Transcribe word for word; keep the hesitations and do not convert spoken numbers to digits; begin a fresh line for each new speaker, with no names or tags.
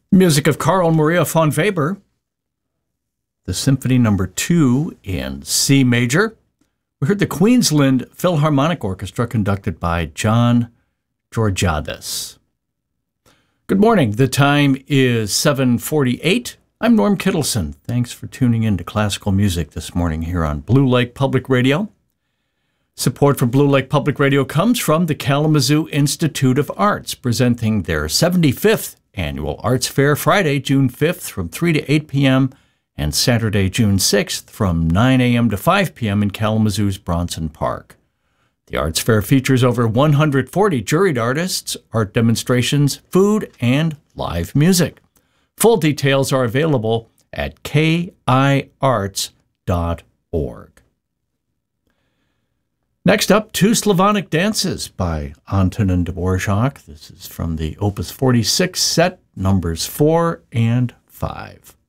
Music of Carl Maria von Weber, the Symphony Number Two in C major. We heard the Queensland Philharmonic Orchestra conducted by John Georgiadis. Good morning. The time is seven forty-eight. I'm Norm Kittleson. Thanks for tuning in to classical music this morning here on Blue Lake Public Radio. Support for Blue Lake Public Radio comes from the Kalamazoo Institute of Arts, presenting their seventy-fifth Annual Arts Fair Friday, June fifth from three to eight p.m. and Saturday, June sixth from nine a.m. to five p.m. in Kalamazoo's Bronson Park. The Arts Fair features over one hundred forty juried artists, art demonstrations, food, and live music. Full details are available at k i arts dot org. Next up, two Slavonic dances by Antonin Dvorak. This is from the Opus forty-six set, numbers four and five.